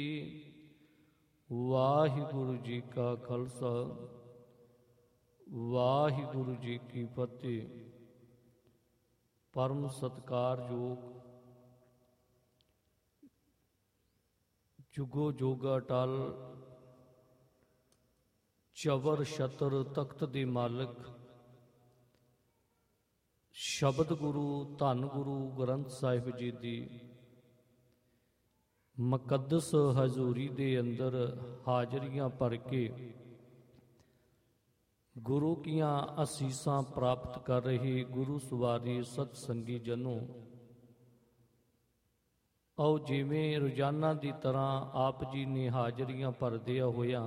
ਵਾਹਿਗੁਰੂ ਜੀ ਕਾ ਖਾਲਸਾ ਵਾਹਿਗੁਰੂ ਜੀ ਕੀ ਫਤਿਹ। ਪਰਮ ਸਤਿਕਾਰਯੋਗ ਜੁਗੋ ਜੁਗ ਅਟਲ ਚਵਰ ਛਤਰ ਤਖਤ ਦੇ ਮਾਲਕ ਸ਼ਬਦ ਗੁਰੂ ਧੰਨ ਗੁਰੂ ਗ੍ਰੰਥ ਸਾਹਿਬ ਜੀ ਦੀ ਮੁਕੱਦਸ ਹਜ਼ੂਰੀ ਦੇ ਅੰਦਰ ਹਾਜ਼ਰੀਆਂ ਭਰ ਕੇ ਗੁਰੂ ਕੀਆਂ ਅਸੀਸਾਂ ਪ੍ਰਾਪਤ ਕਰ ਰਹੇ ਗੁਰੂ ਸਵਾਰੀ ਸਤ ਸੰਗੀ ਜਨੋ, ਆਓ ਜਿਵੇਂ ਰੋਜ਼ਾਨਾ ਦੀ ਤਰ੍ਹਾਂ ਆਪ ਜੀ ਨੇ ਹਾਜ਼ਰੀਆਂ ਭਰਦਿਆਂ ਹੋਇਆਂ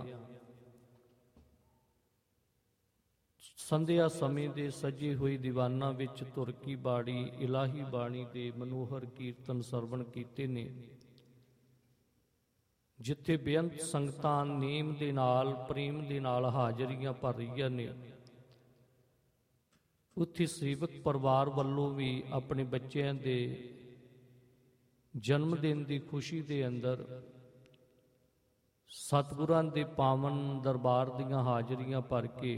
ਸੰਧਿਆ ਸਮੇਂ ਦੇ ਸਜੇ ਹੋਏ ਦੀਵਾਨਾਂ ਵਿੱਚ ਤੁਰਕੀ ਬਾੜੀ ਇਲਾਹੀ ਬਾਣੀ ਦੇ ਮਨੋਹਰ ਕੀਰਤਨ ਸਰਵਣ ਕੀਤੇ ਨੇ, ਜਿੱਥੇ ਬੇਅੰਤ ਸੰਗਤਾਂ ਨੇਮ ਦੇ ਨਾਲ ਪ੍ਰੇਮ ਦੇ ਨਾਲ ਹਾਜ਼ਰੀਆਂ ਭਰ ਰਹੀਆਂ ਨੇ, ਉੱਥੇ ਸੇਵਕ ਪਰਿਵਾਰ ਵੱਲੋਂ ਵੀ ਆਪਣੇ ਬੱਚਿਆਂ ਦੇ ਜਨਮ ਦਿਨ ਦੀ ਖੁਸ਼ੀ ਦੇ ਅੰਦਰ ਸਤਿਗੁਰਾਂ ਦੇ ਪਾਵਨ ਦਰਬਾਰ ਦੀਆਂ ਹਾਜ਼ਰੀਆਂ ਭਰ ਕੇ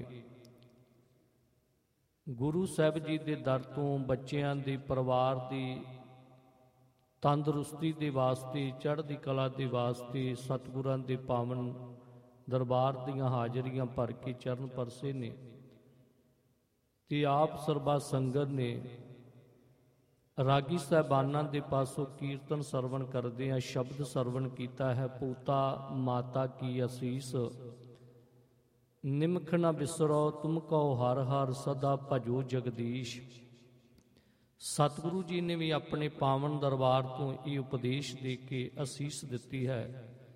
ਗੁਰੂ ਸਾਹਿਬ ਜੀ ਦੇ ਦਰ ਤੋਂ ਬੱਚਿਆਂ ਦੇ ਪਰਿਵਾਰ ਦੀ ਤੰਦਰੁਸਤੀ ਦੇ ਵਾਸਤੇ, ਚੜ੍ਹਦੀ ਕਲਾ ਦੇ ਵਾਸਤੇ ਸਤਿਗੁਰਾਂ ਦੇ ਪਾਵਨ ਦਰਬਾਰ ਦੀਆਂ ਹਾਜ਼ਰੀਆਂ ਭਰ ਕੇ ਚਰਨ ਪਰਸੇ ਨੇ। ਤੇ ਆਪ ਸਰਬਾ ਸੰਗਤ ਨੇ ਰਾਗੀ ਸਾਹਿਬਾਨਾਂ ਦੇ ਪਾਸੋਂ ਕੀਰਤਨ ਸਰਵਣ ਕਰਦੇ ਆ ਸ਼ਬਦ ਸਰਵਣ ਕੀਤਾ ਹੈ। ਪੂਤਾ ਮਾਤਾ ਕੀ ਅਸੀਸ ਨਿਮਖ ਨਾ ਬਿਸਰੋ ਤੁਮ ਕਉ ਹਰ ਹਰ ਸਦਾ ਭਜੋ ਜਗਦੀਸ਼। ਸਤਿਗੁਰੂ ਜੀ ਨੇ ਵੀ ਆਪਣੇ ਪਾਵਨ ਦਰਬਾਰ ਤੋਂ ਇਹ ਉਪਦੇਸ਼ ਦੇ ਕੇ ਅਸੀਸ ਦਿੱਤੀ ਹੈ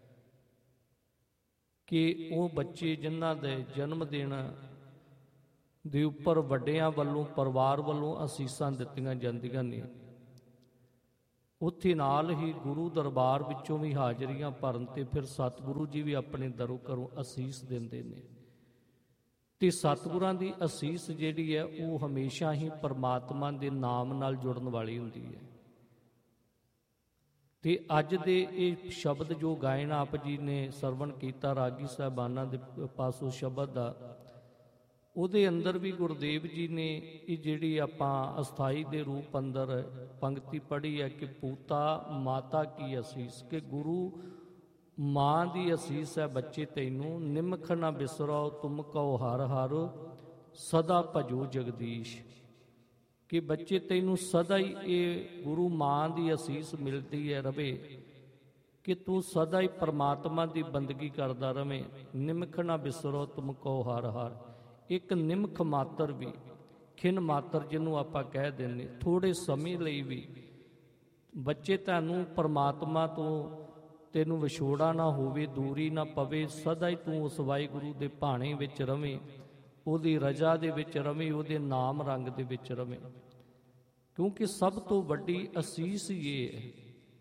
ਕਿ ਉਹ ਬੱਚੇ ਜਿਨ੍ਹਾਂ ਦੇ ਜਨਮ ਦਿਨ ਦੇ ਉੱਪਰ ਵੱਡਿਆਂ ਵੱਲੋਂ ਪਰਿਵਾਰ ਵੱਲੋਂ ਅਸੀਸਾਂ ਦਿੱਤੀਆਂ ਜਾਂਦੀਆਂ ਨੇ, ਉੱਥੇ ਨਾਲ ਹੀ ਗੁਰੂ ਦਰਬਾਰ ਵਿੱਚੋਂ ਵੀ ਹਾਜ਼ਰੀਆਂ ਭਰਨ ਤੇ ਫਿਰ ਸਤਿਗੁਰੂ ਜੀ ਵੀ ਆਪਣੇ ਦਰੋਂ ਘਰੋਂ ਅਸੀਸ ਦਿੰਦੇ ਨੇ। ਤੇ ਸਤਿਗੁਰਾਂ ਦੀ ਅਸੀਸ ਜਿਹੜੀ ਹੈ ਉਹ ਹਮੇਸ਼ਾ ਹੀ ਪਰਮਾਤਮਾ ਦੇ ਨਾਮ ਨਾਲ ਜੁੜਨ ਵਾਲੀ ਹੁੰਦੀ ਹੈ। ਤੇ ਅੱਜ ਦੇ ਇਹ ਸ਼ਬਦ ਜੋ ਗਾਇਨ ਆਪ ਜੀ ਨੇ ਸਰਵਣ ਕੀਤਾ ਰਾਗੀ ਸਾਹਿਬਾਨਾਂ ਦੇ ਪਾਸੋਂ ਸ਼ਬਦ ਦਾ, ਉਹਦੇ ਅੰਦਰ ਵੀ ਗੁਰਦੇਵ ਜੀ ਨੇ ਇਹ ਜਿਹੜੀ ਆਪਾਂ ਅਸਥਾਈ ਦੇ ਰੂਪ ਅੰਦਰ ਪੰਕਤੀ ਪੜ੍ਹੀ ਹੈ ਕਿ ਪੂਤਾ ਮਾਤਾ ਕੀ ਅਸੀਸ, ਕਿ ਗੁਰੂ ਮਾਂ ਦੀ ਅਸੀਸ ਹੈ ਬੱਚੇ ਤੈਨੂੰ, ਨਿਮਖ ਨਾ ਬਿਸਰੋ ਤੁਮ ਕਉ ਹਰ ਹਰ ਸਦਾ ਭਜੋ ਜਗਦੀਸ਼, ਕਿ ਬੱਚੇ ਤੈਨੂੰ ਸਦਾ ਹੀ ਇਹ ਗੁਰੂ ਮਾਂ ਦੀ ਅਸੀਸ ਮਿਲਦੀ ਹੈ ਰਵੇ ਕਿ ਤੂੰ ਸਦਾ ਹੀ ਪਰਮਾਤਮਾ ਦੀ ਬੰਦਗੀ ਕਰਦਾ ਰਵੇਂ। ਨਿਮਖ ਨਾ ਬਿਸਰੋ ਤੁਮ ਕਉ ਹਰ ਹਰ, ਇੱਕ ਨਿਮਖ ਮਾਤਰ ਵੀ, ਖਿਨ ਮਾਤਰ ਜਿਹਨੂੰ ਆਪਾਂ ਕਹਿ ਦਿੰਦੇ, ਥੋੜ੍ਹੇ ਸਮੇਂ ਲਈ ਵੀ ਬੱਚੇ ਤੁਹਾਨੂੰ ਪਰਮਾਤਮਾ ਤੋਂ ਤੈਨੂੰ ਵਿਛੋੜਾ ਨਾ ਹੋਵੇ, ਦੂਰੀ ਨਾ ਪਵੇ, ਸਦਾ ਹੀ ਤੂੰ ਉਸ ਵਾਹਿਗੁਰੂ ਦੇ ਭਾਣੇ ਵਿੱਚ ਰਵੇਂ, ਉਹਦੀ ਰਜ਼ਾ ਦੇ ਵਿੱਚ ਰਵੇਂ, ਉਹਦੇ ਨਾਮ ਰੰਗ ਦੇ ਵਿੱਚ ਰਵੇਂ। ਕਿਉਂਕਿ ਸਭ ਤੋਂ ਵੱਡੀ ਅਸੀਸ ਇਹ ਹੈ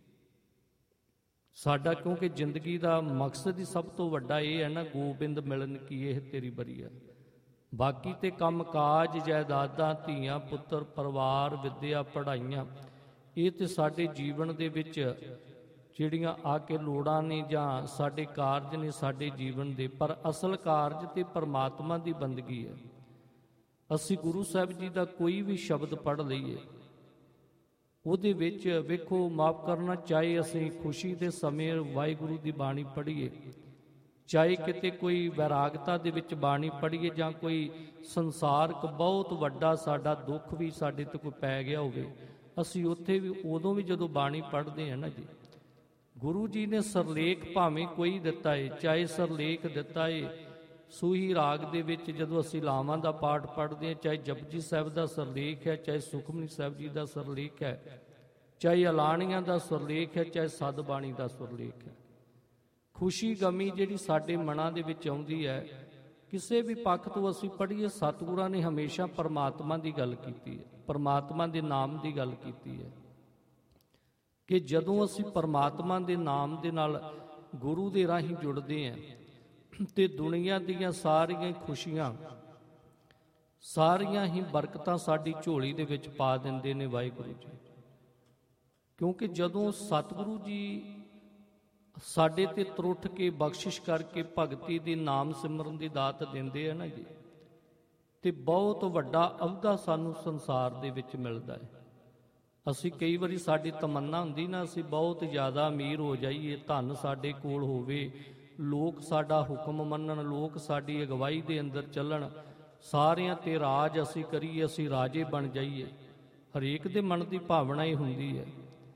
ਸਾਡਾ, ਕਿਉਂਕਿ ਜ਼ਿੰਦਗੀ ਦਾ ਮਕਸਦ ਹੀ ਸਭ ਤੋਂ ਵੱਡਾ ਇਹ ਹੈ ਨਾ, ਗੋਬਿੰਦ ਮਿਲਨ ਕੀ ਇਹ ਤੇਰੀ ਬਰੀਆ। ਬਾਕੀ ਤੇ ਕੰਮ ਕਾਜ ਜਾਇਦਾਦਾਂ ਧੀਆਂ ਪੁੱਤਰ ਪਰਿਵਾਰ ਵਿੱਦਿਆ ਪੜ੍ਹਾਈਆਂ ਇਹ ਤੇ ਸਾਡੇ ਜੀਵਨ ਦੇ ਵਿੱਚ ਜਿਹੜੀਆਂ ਆ ਕੇ ਲੋੜਾਂ ਨੇ ਜਾਂ ਸਾਡੇ ਕਾਰਜ ਨੇ ਸਾਡੇ ਜੀਵਨ ਦੇ, ਪਰ ਅਸਲ ਕਾਰਜ ਤੇ ਪਰਮਾਤਮਾ ਦੀ ਬੰਦਗੀ ਹੈ। ਅਸੀਂ ਗੁਰੂ ਸਾਹਿਬ ਜੀ ਦਾ ਕੋਈ ਵੀ ਸ਼ਬਦ ਪੜ੍ਹ ਲਈਏ, ਉਹਦੇ ਵਿੱਚ ਵੇਖੋ ਮਾਫ ਕਰਨਾ, ਚਾਹੇ ਅਸੀਂ ਖੁਸ਼ੀ ਦੇ ਸਮੇਂ ਵਾਹਿਗੁਰੂ ਦੀ ਬਾਣੀ ਪੜ੍ਹੀਏ, ਚਾਹੇ ਕਿਤੇ ਕੋਈ ਵੈਰਾਗਤਾ ਦੇ ਵਿੱਚ ਬਾਣੀ ਪੜ੍ਹੀਏ, ਜਾਂ ਕੋਈ ਸੰਸਾਰਕ ਬਹੁਤ ਵੱਡਾ ਸਾਡਾ ਦੁੱਖ ਵੀ ਸਾਡੇ ਤੇ ਕੋਈ ਪੈ ਗਿਆ ਹੋਵੇ, ਅਸੀਂ ਉੱਥੇ ਵੀ ਉਦੋਂ ਵੀ ਜਦੋਂ ਬਾਣੀ ਪੜ੍ਹਦੇ ਹਾਂ ਨਾ ਜੀ, ਗੁਰੂ ਜੀ ਨੇ ਸਰਲੇਖ ਭਾਵੇਂ ਕੋਈ ਦਿੱਤਾ ਏ, ਚਾਹੇ ਸਰਲੇਖ ਦਿੱਤਾ ਏ ਸੂਹੀ ਰਾਗ ਦੇ ਵਿੱਚ ਜਦੋਂ ਅਸੀਂ ਲਾਵਾਂ ਦਾ ਪਾਠ ਪੜ੍ਹਦੇ ਹਾਂ, ਚਾਹੇ ਜਪਜੀ ਸਾਹਿਬ ਦਾ ਸਰਲੇਖ ਹੈ, ਚਾਹੇ ਸੁਖਮਨੀ ਸਾਹਿਬ ਜੀ ਦਾ ਸਰਲੇਖ ਹੈ, ਚਾਹੇ ਅਲਾਣੀਆਂ ਦਾ ਸਰਲੇਖ ਹੈ, ਚਾਹੇ ਸਦਬਾਣੀ ਦਾ ਸਰਲੇਖ ਹੈ, ਖੁਸ਼ੀ ਗਮੀ ਜਿਹੜੀ ਸਾਡੇ ਮਨਾਂ ਦੇ ਵਿੱਚ ਆਉਂਦੀ ਹੈ, ਕਿਸੇ ਵੀ ਪੱਖ ਤੋਂ ਅਸੀਂ ਪੜ੍ਹੀਏ, ਸਤਿਗੁਰਾਂ ਨੇ ਹਮੇਸ਼ਾ ਪਰਮਾਤਮਾ ਦੀ ਗੱਲ ਕੀਤੀ ਹੈ, ਪਰਮਾਤਮਾ ਦੇ ਨਾਮ ਦੀ ਗੱਲ ਕੀਤੀ ਹੈ ਕਿ ਜਦੋਂ ਅਸੀਂ ਪਰਮਾਤਮਾ ਦੇ ਨਾਮ ਦੇ ਨਾਲ ਗੁਰੂ ਦੇ ਰਾਹੀਂ ਜੁੜਦੇ ਹਾਂ ਤੇ ਦੁਨੀਆ ਦੀਆਂ ਸਾਰੀਆਂ ਖੁਸ਼ੀਆਂ ਸਾਰੀਆਂ ਹੀ ਬਰਕਤਾਂ ਸਾਡੀ ਝੋਲੀ ਦੇ ਵਿੱਚ ਪਾ ਦਿੰਦੇ ਨੇ ਵਾਹਿਗੁਰੂ ਜੀ। ਕਿਉਂਕਿ ਜਦੋਂ ਸਤਿਗੁਰੂ ਜੀ ਸਾਡੇ ਤੇ ਤਰੁੱਠ ਕੇ ਬਖਸ਼ਿਸ਼ ਕਰਕੇ ਭਗਤੀ ਦੀ ਨਾਮ ਸਿਮਰਨ ਦੀ ਦਾਤ ਦਿੰਦੇ ਆ ਨਾ ਜੀ, ਤੇ ਬਹੁਤ ਵੱਡਾ ਅਹੁਦਾ ਸਾਨੂੰ ਸੰਸਾਰ ਦੇ ਵਿੱਚ ਮਿਲਦਾ ਹੈ। ਅਸੀਂ ਕਈ ਵਾਰੀ ਸਾਡੀ ਤਮੰਨਾ ਹੁੰਦੀ ਨਾ, ਅਸੀਂ ਬਹੁਤ ਜ਼ਿਆਦਾ ਅਮੀਰ ਹੋ ਜਾਈਏ, ਧਨ ਸਾਡੇ ਕੋਲ ਹੋਵੇ, ਲੋਕ ਸਾਡਾ ਹੁਕਮ ਮੰਨਣ, ਲੋਕ ਸਾਡੀ ਅਗਵਾਈ ਦੇ ਅੰਦਰ ਚੱਲਣ, ਸਾਰਿਆਂ ਤੇ ਰਾਜ ਅਸੀਂ ਕਰੀਏ, ਅਸੀਂ ਰਾਜੇ ਬਣ ਜਾਈਏ। ਹਰੇਕ ਦੇ ਮਨ ਦੀ ਭਾਵਨਾ ਹੀ ਹੁੰਦੀ ਹੈ।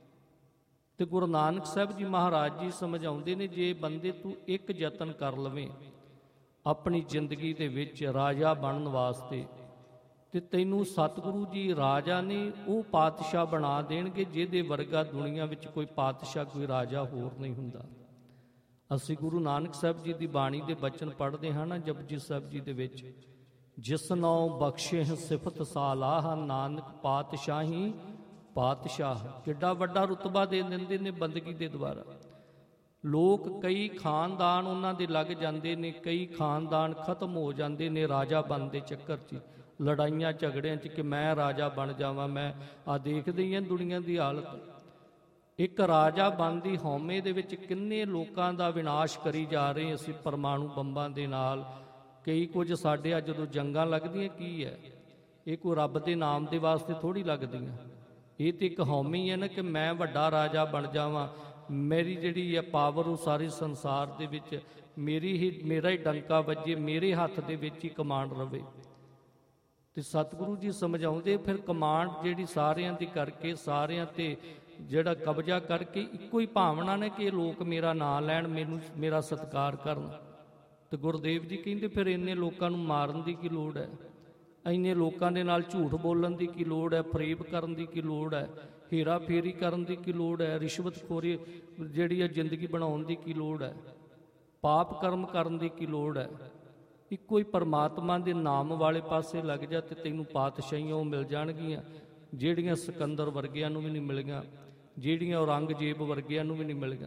ਤੇ ਗੁਰੂ ਨਾਨਕ ਸਾਹਿਬ ਜੀ ਮਹਾਰਾਜ ਜੀ ਸਮਝਾਉਂਦੇ ਨੇ, ਜੇ ਬੰਦੇ ਤੂੰ ਇੱਕ ਯਤਨ ਕਰ ਲਵੇਂ ਆਪਣੀ ਜ਼ਿੰਦਗੀ ਦੇ ਵਿੱਚ ਰਾਜਾ ਬਣਨ ਵਾਸਤੇ, ਤੇ ਤੈਨੂੰ ਸਤਿਗੁਰੂ ਜੀ ਰਾਜਾ ਨੇ ਉਹ ਪਾਤਸ਼ਾਹ ਬਣਾ ਦੇਣਗੇ ਜਿਹਦੇ ਵਰਗਾ ਦੁਨੀਆ ਵਿੱਚ ਕੋਈ ਪਾਤਸ਼ਾਹ, ਕੋਈ ਰਾਜਾ ਹੋਰ ਨਹੀਂ ਹੁੰਦਾ। ਅਸੀਂ ਗੁਰੂ ਨਾਨਕ ਸਾਹਿਬ ਜੀ ਦੀ ਬਾਣੀ ਦੇ ਬਚਨ ਪੜ੍ਹਦੇ ਹਾਂ ਨਾ, ਜਪਜੀ ਸਾਹਿਬ ਜੀ ਦੇ ਵਿੱਚ, ਜਿਸ ਨੌ ਬਖਸ਼ੇ ਸਿਫਤ ਸਾਲਾਹ, ਨਾਨਕ ਪਾਤਸ਼ਾਹੀ ਪਾਤਸ਼ਾਹ। ਕਿੱਡਾ ਵੱਡਾ ਰੁਤਬਾ ਦੇ ਦਿੰਦੇ ਨੇ ਬੰਦਗੀ ਦੇ ਦੁਆਰਾ। ਲੋਕ ਕਈ ਖਾਨਦਾਨ ਉਹਨਾਂ ਦੇ ਲੱਗ ਜਾਂਦੇ ਨੇ, ਕਈ ਖਾਨਦਾਨ ਖਤਮ ਹੋ ਜਾਂਦੇ ਨੇ ਰਾਜਾ ਬਣਨ ਦੇ ਚੱਕਰ 'ਚ, ਲੜਾਈਆਂ ਝਗੜਿਆਂ 'ਚ, ਕਿ ਮੈਂ ਰਾਜਾ ਬਣ ਜਾਵਾਂ। ਮੈਂ ਆ ਦੇਖਦੇ ਹੀ ਹਾਂ ਦੁਨੀਆ ਦੀ ਹਾਲਤ। ਇੱਕ ਰਾਜਾ ਬਣਨ ਦੀ ਹਉਮੈ ਦੇ ਵਿੱਚ ਕਿੰਨੇ ਲੋਕਾਂ ਦਾ ਵਿਨਾਸ਼ ਕਰੀ ਜਾ ਰਹੇ ਅਸੀਂ ਪਰਮਾਣੂ ਬੰਬਾਂ ਦੇ ਨਾਲ। ਕਈ ਕੁਝ ਸਾਡੇ ਅੱਜ ਜਦੋਂ ਜੰਗਾਂ ਲੱਗਦੀਆਂ, ਕੀ ਹੈ ਇਹ? ਕੋਈ ਰੱਬ ਦੇ ਨਾਮ ਦੇ ਵਾਸਤੇ ਥੋੜ੍ਹੀ ਲੱਗਦੀਆਂ। ਇਹ ਤੇ ਇੱਕ ਹਉਮੈ ਹੀ ਹੈ ਨਾ, ਕਿ ਮੈਂ ਵੱਡਾ ਰਾਜਾ ਬਣ ਜਾਵਾਂ, ਮੇਰੀ ਜਿਹੜੀ ਹੈ ਪਾਵਰ ਉਹ ਸਾਰੇ ਸੰਸਾਰ ਦੇ ਵਿੱਚ ਮੇਰਾ ਹੀ ਡੰਕਾ ਵੱਜੇ, ਮੇਰੇ ਹੱਥ ਦੇ ਵਿੱਚ ਹੀ ਕਮਾਂਡ ਰਵੇ। ਤੇ ਸਤਿਗੁਰੂ ਜੀ ਸਮਝਾਉਂਦੇ, ਫਿਰ ਕਮਾਂਡ ਜਿਹੜੀ ਸਾਰਿਆਂ ਦੀ ਕਰਕੇ, ਸਾਰਿਆਂ ਤੇ ਜਿਹੜਾ ਕਬਜ਼ਾ ਕਰਕੇ, ਇੱਕੋ ਹੀ ਭਾਵਨਾ ਨੇ ਕਿ ਲੋਕ ਮੇਰਾ ਨਾਂ ਲੈਣ, ਮੇਰਾ ਸਤਿਕਾਰ ਕਰਨ। ਤੇ ਗੁਰਦੇਵ ਜੀ ਕਹਿੰਦੇ, ਫਿਰ ਇੰਨੇ ਲੋਕਾਂ ਨੂੰ ਮਾਰਨ ਦੀ ਕੀ ਲੋੜ ਹੈ? ਇੰਨੇ ਲੋਕਾਂ ਦੇ ਨਾਲ ਝੂਠ ਬੋਲਣ ਦੀ ਕੀ ਲੋੜ ਹੈ? ਫਰੇਬ ਕਰਨ ਦੀ ਕੀ ਲੋੜ ਹੈ? ਹੇਰਾ ਫੇਰੀ ਕਰਨ ਦੀ ਕੀ ਲੋੜ ਹੈ? ਰਿਸ਼ਵਤਖੋਰੀ ਜਿਹੜੀ ਹੈ ਜ਼ਿੰਦਗੀ ਬਣਾਉਣ ਦੀ ਕੀ ਲੋੜ ਹੈ? ਪਾਪ ਕਰਮ ਕਰਨ ਦੀ ਕੀ ਲੋੜ ਹੈ? ਇੱਕੋ ਹੀ ਪਰਮਾਤਮਾ ਦੇ ਨਾਮ ਵਾਲੇ ਪਾਸੇ ਲੱਗ ਜਾ, ਤੇ ਤੈਨੂੰ ਪਾਤਸ਼ਾਹੀਆਂ ਉਹ ਮਿਲ ਜਾਣਗੀਆਂ ਜਿਹੜੀਆਂ ਸਿਕੰਦਰ ਵਰਗਿਆਂ ਨੂੰ ਵੀ ਨਹੀਂ ਮਿਲੀਆਂ, ਜਿਹੜੀਆਂ ਔਰੰਗਜ਼ੇਬ ਵਰਗਿਆਂ ਨੂੰ ਵੀ ਨਹੀਂ ਮਿਲੀਆਂ।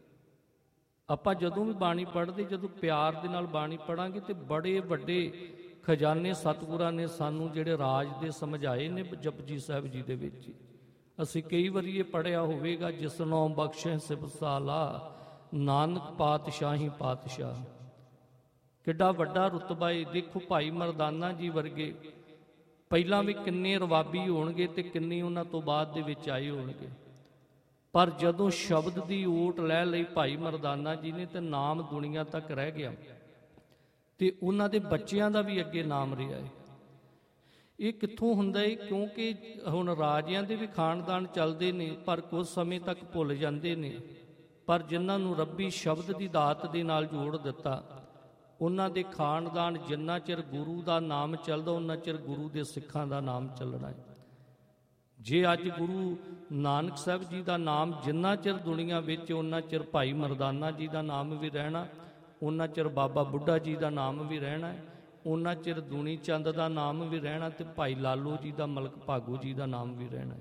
ਆਪਾਂ ਜਦੋਂ ਵੀ ਬਾਣੀ ਪੜ੍ਹਦੇ, ਜਦੋਂ ਪਿਆਰ ਦੇ ਨਾਲ ਬਾਣੀ ਪੜ੍ਹਾਂਗੇ, ਤੇ ਬੜੇ ਵੱਡੇ ਖਜ਼ਾਨੇ ਸਤਿਗੁਰਾਂ ਨੇ ਸਾਨੂੰ ਜਿਹੜੇ ਰਾਜ ਦੇ ਸਮਝਾਏ ਨੇ ਜਪਜੀ ਸਾਹਿਬ ਜੀ ਦੇ ਵਿੱਚ। ਅਸੀਂ ਕਈ ਵਾਰੀ ਇਹ ਪੜ੍ਹਿਆ ਹੋਵੇਗਾ, ਜਿਸ ਨੌ ਬਖਸ਼ੇ ਸਿਫਤ ਸਾਲਾ, ਨਾਨਕ ਪਾਤਸ਼ਾਹੀ ਪਾਤਸ਼ਾਹ। ਕਿੱਡਾ ਵੱਡਾ ਰੁਤਬਾ ਹੈ। ਦੇਖੋ ਭਾਈ ਮਰਦਾਨਾ ਜੀ ਵਰਗੇ ਪਹਿਲਾਂ ਵੀ ਕਿੰਨੇ ਰਵਾਬੀ ਹੋਣਗੇ, ਤੇ ਕਿੰਨੇ ਉਹਨਾਂ ਤੋਂ ਬਾਅਦ ਦੇ ਵਿੱਚ ਆਏ ਹੋਣਗੇ, ਪਰ ਜਦੋਂ ਸ਼ਬਦ ਦੀ ਓਟ ਲੈ ਲਈ ਭਾਈ ਮਰਦਾਨਾ ਜੀ ਨੇ, ਤੇ ਨਾਮ ਦੁਨੀਆ ਤੱਕ ਰਹਿ ਗਿਆ, ਤੇ ਉਹਨਾਂ ਦੇ ਬੱਚਿਆਂ ਦਾ ਵੀ ਅੱਗੇ ਨਾਮ ਰਿਹਾ ਹੈ। ਇਹ ਕਿੱਥੋਂ ਹੁੰਦਾ ਹੈ? ਕਿਉਂਕਿ ਹੁਣ ਰਾਜਿਆਂ ਦੇ ਵੀ ਖਾਨਦਾਨ ਚੱਲਦੇ ਨੇ, ਪਰ ਕੁਝ ਸਮੇਂ ਤੱਕ ਭੁੱਲ ਜਾਂਦੇ ਨੇ। ਪਰ ਜਿਨ੍ਹਾਂ ਨੂੰ ਰੱਬੀ ਸ਼ਬਦ ਦੀ ਦਾਤ ਦੇ ਨਾਲ ਜੋੜ ਦਿੱਤਾ, ਉਹਨਾਂ ਦੇ ਖਾਨਦਾਨ ਜਿੰਨਾ ਚਿਰ ਗੁਰੂ ਦਾ ਨਾਮ ਚੱਲਦਾ, ਉਹਨਾਂ ਚਿਰ ਗੁਰੂ ਦੇ ਸਿੱਖਾਂ ਦਾ ਨਾਮ ਚੱਲਣਾ ਹੈ। ਜੇ ਅੱਜ ਗੁਰੂ ਨਾਨਕ ਸਾਹਿਬ ਜੀ ਦਾ ਨਾਮ ਜਿੰਨਾ ਚਿਰ ਦੁਨੀਆ ਵਿੱਚ, ਉਹਨਾਂ ਚਿਰ ਭਾਈ ਮਰਦਾਨਾ ਜੀ ਦਾ ਨਾਮ ਵੀ ਰਹਿਣਾ, ਉਹਨਾਂ ਚਿਰ ਬਾਬਾ ਬੁੱਢਾ ਜੀ ਦਾ ਨਾਮ ਵੀ ਰਹਿਣਾ, ਉਹਨਾਂ ਚਿਰ ਦੂਣੀ ਚੰਦ ਦਾ ਨਾਮ ਵੀ ਰਹਿਣਾ, ਤੇ ਭਾਈ ਲਾਲੋ ਜੀ ਦਾ, ਮਲਕ ਭਾਗੋ ਜੀ ਦਾ ਨਾਮ ਵੀ ਰਹਿਣਾ।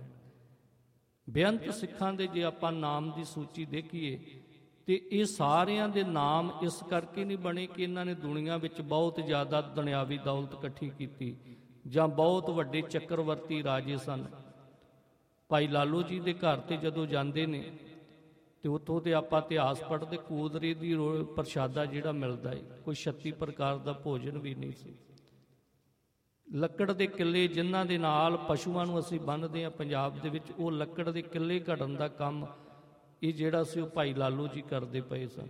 ਬੇਅੰਤ ਸਿੱਖਾਂ ਦੇ ਜੇ ਆਪਾਂ ਨਾਮ ਦੀ ਸੂਚੀ ਦੇਖੀਏ, ਤੇ ਇਹ ਸਾਰਿਆਂ ਦੇ ਨਾਮ ਇਸ ਕਰਕੇ ਨਹੀਂ ਬਣੇ ਕਿ ਇਹਨਾਂ ਨੇ ਦੁਨੀਆ ਵਿੱਚ ਬਹੁਤ ਜ਼ਿਆਦਾ ਦੁਨਿਆਵੀ ਦੌਲਤ ਇਕੱਠੀ ਕੀਤੀ, ਜਾਂ ਬਹੁਤ ਵੱਡੇ ਚੱਕਰਵਰਤੀ ਰਾਜੇ ਸਨ। ਭਾਈ ਲਾਲੋ ਜੀ ਦੇ ਘਰ ਤੇ ਜਦੋਂ ਜਾਂਦੇ ਨੇ, ਤੇ ਉੱਥੋਂ ਤੇ ਆਪਾਂ ਇਤਿਹਾਸ ਪੜ੍ਹਦੇ, ਕੋਦਰੇ ਦੀ ਪ੍ਰਸ਼ਾਦਾ ਜਿਹੜਾ ਮਿਲਦਾ ਹੈ, ਕੋਈ 36 ਪ੍ਰਕਾਰ ਦਾ ਭੋਜਨ ਵੀ ਨਹੀਂ ਸੀ। ਲੱਕੜ ਦੇ ਕਿੱਲੇ ਜਿਨ੍ਹਾਂ ਦੇ ਨਾਲ ਪਸ਼ੂਆਂ ਨੂੰ ਅਸੀਂ ਬੰਨ੍ਹਦੇ ਹਾਂ ਪੰਜਾਬ ਦੇ ਵਿੱਚ, ਉਹ ਲੱਕੜ ਦੇ ਕਿੱਲੇ ਘੜਨ ਦਾ ਕੰਮ ਇਹ ਜਿਹੜਾ ਸੀ ਉਹ ਭਾਈ ਲਾਲੋ ਜੀ ਕਰਦੇ ਪਏ ਸਨ,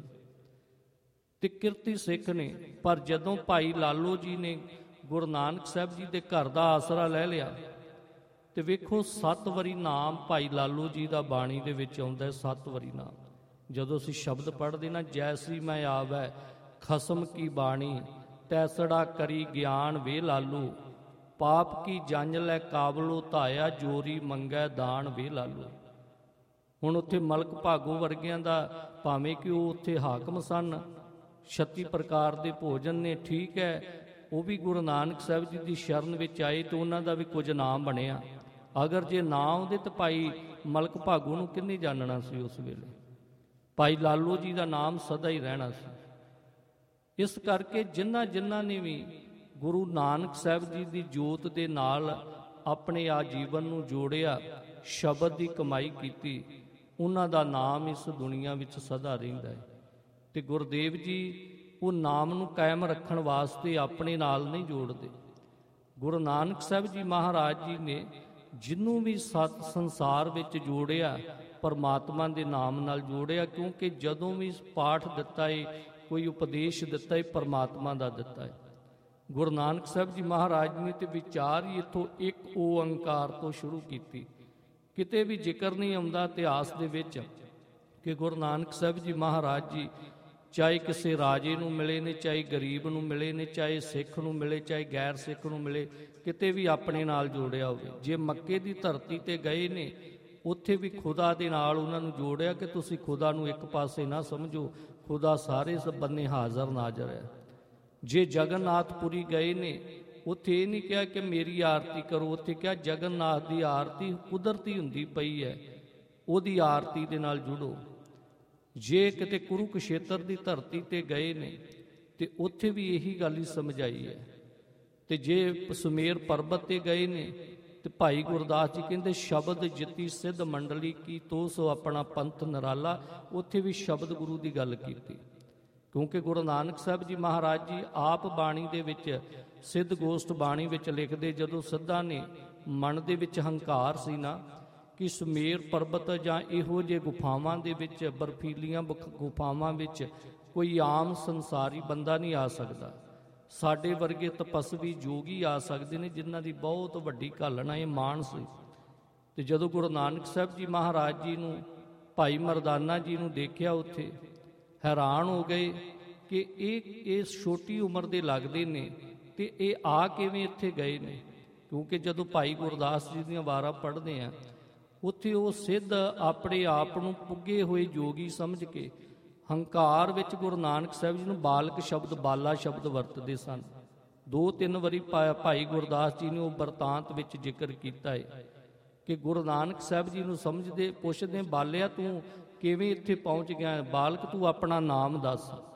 ਤੇ ਕਿਰਤੀ ਸਿੱਖ ਨੇ। ਪਰ ਜਦੋਂ ਭਾਈ ਲਾਲੋ ਜੀ ਨੇ ਗੁਰੂ ਨਾਨਕ ਸਾਹਿਬ ਜੀ ਦੇ ਘਰ ਦਾ ਆਸਰਾ ਲੈ ਲਿਆ, ਤੇ ਵੇਖੋ 7 ਵਾਰੀ ਨਾਮ ਭਾਈ ਲਾਲੋ ਜੀ ਦਾ ਬਾਣੀ ਦੇ ਵਿੱਚ ਆਉਂਦਾ ਹੈ। 7 ਵਾਰੀ ਨਾਮ ਜਦੋਂ ਅਸੀਂ ਸ਼ਬਦ ਪੜ੍ਹਦੇ ਨਾ, ਜੈਸੀ ਮੈਂ ਆਵੈ ਖਸਮ ਕੀ ਬਾਣੀ, ਤੈਸੜਾ ਕਰੀ ਗਿਆਨ ਵੇ ਲਾਲੂ, ਪਾਪ ਕੀ ਜੰਜ ਲੈ ਕਾਬਲੋ ਧਾਇਆ, ਜੋਰੀ ਮੰਗੈ ਦਾਨ ਵੇ ਲਾਲੂ। ਹੁਣ ਉੱਥੇ ਮਲਕ ਭਾਗੋ ਵਰਗਿਆਂ ਦਾ, ਭਾਵੇਂ ਕਿ ਉਹ ਉੱਥੇ ਹਾਕਮ ਸਨ, 36 ਪ੍ਰਕਾਰ ਦੇ ਭੋਜਨ ਨੇ, ਠੀਕ ਹੈ, ਉਹ ਵੀ ਗੁਰੂ ਨਾਨਕ ਸਾਹਿਬ ਜੀ ਦੀ ਸ਼ਰਨ ਵਿੱਚ ਆਏ, ਤੇ ਉਹਨਾਂ ਦਾ ਵੀ ਕੁਝ ਨਾਮ ਬਣਿਆ। ਅਗਰ ਜੇ ਨਾ ਆਉਂਦੇ ਤਾਂ ਭਾਈ ਮਲਕ ਭਾਗੋ ਨੂੰ ਕਿੰਨੇ ਜਾਣਨਾ ਸੀ ਉਸ ਵੇਲੇ? ਭਾਈ ਲਾਲੋ ਜੀ ਦਾ ਨਾਮ ਸਦਾ ਹੀ ਰਹਿਣਾ ਸੀ। ਇਸ ਕਰਕੇ ਜਿਨ੍ਹਾਂ ਨੇ ਵੀ ਗੁਰੂ ਨਾਨਕ ਸਾਹਿਬ ਜੀ ਦੀ ਜੋਤ ਦੇ ਨਾਲ ਆਪਣੇ ਆ ਜੀਵਨ ਨੂੰ ਜੋੜਿਆ, ਸ਼ਬਦ ਦੀ ਕਮਾਈ ਕੀਤੀ, ਉਹਨਾਂ ਦਾ ਨਾਮ ਇਸ ਦੁਨੀਆ ਵਿੱਚ ਸਦਾ ਰਹਿੰਦਾ ਹੈ। ਤੇ ਗੁਰਦੇਵ ਜੀ ਉਹ ਨਾਮ ਨੂੰ ਕਾਇਮ ਰੱਖਣ ਵਾਸਤੇ ਆਪਣੇ ਨਾਲ ਨਹੀਂ ਜੋੜਦੇ। ਗੁਰੂ ਨਾਨਕ ਸਾਹਿਬ ਜੀ ਮਹਾਰਾਜ ਜੀ ਨੇ ਜਿਹਨੂੰ ਵੀ ਸਤ ਸੰਸਾਰ ਵਿੱਚ ਜੋੜਿਆ, ਪਰਮਾਤਮਾ ਦੇ ਨਾਮ ਨਾਲ ਜੋੜਿਆ, ਕਿਉਂਕਿ ਜਦੋਂ ਵੀ ਪਾਠ ਦਿੱਤਾ ਹੈ, ਕੋਈ ਉਪਦੇਸ਼ ਦਿੱਤਾ ਹੈ, ਪਰਮਾਤਮਾ ਦਾ ਦਿੱਤਾ ਹੈ। ਗੁਰੂ ਨਾਨਕ ਸਾਹਿਬ ਜੀ ਮਹਾਰਾਜ ਨੇ ਤੇ ਵਿਚਾਰ ਹੀ ਇੱਥੋਂ ਇੱਕ ਓਅੰਕਾਰ ਤੋਂ ਸ਼ੁਰੂ ਕੀਤੀ। ਕਿਤੇ ਵੀ ਜ਼ਿਕਰ ਨਹੀਂ ਆਉਂਦਾ ਇਤਿਹਾਸ ਦੇ ਵਿੱਚ ਕਿ ਗੁਰੂ ਨਾਨਕ ਸਾਹਿਬ ਜੀ ਮਹਾਰਾਜ ਜੀ ਚਾਹੇ ਕਿਸੇ ਰਾਜੇ ਨੂੰ ਮਿਲੇ ਨੇ, ਚਾਹੇ ਗਰੀਬ ਨੂੰ ਮਿਲੇ ਨੇ, ਚਾਹੇ ਸਿੱਖ ਨੂੰ ਮਿਲੇ, ਚਾਹੇ ਗੈਰ ਸਿੱਖ ਨੂੰ ਮਿਲੇ, ਕਿਤੇ ਵੀ ਆਪਣੇ ਨਾਲ ਜੋੜਿਆ ਹੋਵੇ। ਜੇ ਮੱਕੇ ਦੀ ਧਰਤੀ ਤੇ ਗਏ ਨੇ, ਉੱਥੇ ਵੀ ਖੁਦਾ ਦੇ ਨਾਲ ਉਹਨਾਂ ਨੂੰ ਜੋੜਿਆ ਕਿ ਤੁਸੀਂ ਖੁਦਾ ਨੂੰ ਇੱਕ ਪਾਸੇ ਨਾ ਸਮਝੋ, ਖੁਦਾ ਸਾਰੇ ਬੰਨੇ ਹਾਜ਼ਰ ਨਾਜ਼ਰ ਹੈ। ਜੇ ਜਗਨਨਾਥਪੁਰੀ ਗਏ ਨੇ, ਉੱਥੇ ਇਹ ਨਹੀਂ ਕਿਹਾ ਕਿ ਮੇਰੀ ਆਰਤੀ ਕਰੋ, ਉੱਥੇ ਕਿਹਾ ਜਗਨਨਾਥ ਦੀ ਆਰਤੀ ਕੁਦਰਤੀ ਹੁੰਦੀ ਪਈ ਹੈ, ਉਹਦੀ ਆਰਤੀ ਦੇ ਨਾਲ ਜੁੜੋ। ਜੇ ਕਿਤੇ ਕੁਰੂਕਸ਼ੇਤਰ ਦੀ ਧਰਤੀ ਤੇ ਗਏ ਨੇ ਤੇ ਉੱਥੇ ਵੀ ਇਹੀ ਗੱਲ ਹੀ ਸਮਝਾਈ ਹੈ। ਤੇ ਜੇ ਸੁਮੇਰ ਪਰਬਤ ਤੇ ਗਏ ਨੇ ਤੇ ਭਾਈ ਗੁਰਦਾਸ ਜੀ ਕਹਿੰਦੇ ਸ਼ਬਦ ਜਿੱਤੀ ਸਿੱਧ ਮੰਡਲੀ ਕੀ ਤੋ ਸੋ ਆਪਣਾ ਪੰਥ ਨਿਰਾਲਾ, ਉੱਥੇ ਵੀ ਸ਼ਬਦ ਗੁਰੂ ਦੀ ਗੱਲ ਕੀਤੀ। ਕਿਉਂਕਿ ਗੁਰੂ ਨਾਨਕ ਸਾਹਿਬ ਜੀ ਮਹਾਰਾਜ ਜੀ ਆਪ ਬਾਣੀ ਦੇ ਵਿੱਚ ਸਿੱਧ ਗੋਸ਼ਟ ਬਾਣੀ ਵਿੱਚ ਲਿਖਦੇ, ਜਦੋਂ ਸਿੱਧਾਂ ਨੇ ਮਨ ਦੇ ਵਿੱਚ ਹੰਕਾਰ ਸੀ ਨਾ ਕਿ ਸੁਮੇਰ ਪਰਬਤ ਜਾਂ ਇਹੋ ਜਿਹੇ ਗੁਫਾਵਾਂ ਦੇ ਵਿੱਚ, ਬਰਫੀਲੀਆਂ ਗੁਫਾਵਾਂ ਵਿੱਚ ਕੋਈ ਆਮ ਸੰਸਾਰੀ ਬੰਦਾ ਨਹੀਂ ਆ ਸਕਦਾ, ਸਾਡੇ ਵਰਗੇ ਤਪਸਵੀ ਯੋਗੀ ਆ ਸਕਦੇ ਨੇ ਜਿਨ੍ਹਾਂ ਦੀ ਬਹੁਤ ਵੱਡੀ ਘਾਲਣਾ ਇਹ ਮਾਣ ਸੀ। ਤੇ ਜਦੋਂ ਗੁਰੂ ਨਾਨਕ ਸਾਹਿਬ ਜੀ ਮਹਾਰਾਜ ਜੀ ਨੂੰ, ਭਾਈ ਮਰਦਾਨਾ ਜੀ ਨੂੰ ਦੇਖਿਆ, ਉੱਥੇ ਹੈਰਾਨ ਹੋ ਗਏ ਕਿ ਇਹ ਛੋਟੀ ਉਮਰ ਦੇ ਲੱਗਦੇ ਨੇ ਤੇ ਇਹ ਆ ਕਿਵੇਂ ਇੱਥੇ ਗਏ ਨੇ। ਕਿਉਂਕਿ ਜਦੋਂ ਭਾਈ ਗੁਰਦਾਸ ਜੀ ਦੀਆਂ ਵਾਰਾਂ ਪੜ੍ਹਦੇ ਆ, ਉੱਥੇ ਉਹ ਸਿੱਧ ਆਪਣੇ ਆਪ ਨੂੰ ਪੁੱਗੇ ਹੋਏ ਯੋਗੀ ਸਮਝ ਕੇ ਹੰਕਾਰ ਵਿੱਚ ਗੁਰੂ ਨਾਨਕ ਸਾਹਿਬ ਜੀ ਨੂੰ ਬਾਲਕ ਸ਼ਬਦ, ਬਾਲਾ ਸ਼ਬਦ ਵਰਤਦੇ ਸਨ। 2-3 ਵਾਰੀ ਭਾਈ ਗੁਰਦਾਸ ਜੀ ਨੇ ਉਹ ਬਰਤਾਂਤ ਵਿੱਚ ਜ਼ਿਕਰ ਕੀਤਾ ਹੈ ਕਿ ਗੁਰੂ ਨਾਨਕ ਸਾਹਿਬ ਜੀ ਨੂੰ ਸਮਝਦੇ, ਪੁੱਛਦੇ, ਬਾਲਿਆ ਤੂੰ ਕਿਵੇਂ ਇੱਥੇ ਪਹੁੰਚ ਗਿਆ, ਬਾਲਕ ਤੂੰ ਆਪਣਾ ਨਾਮ ਦੱਸ।